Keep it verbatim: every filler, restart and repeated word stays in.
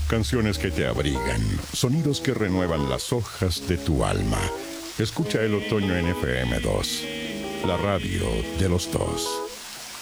Canciones que te abrigan, sonidos que renuevan las hojas de tu alma. Escucha el otoño en F M dos, la radio de los dos.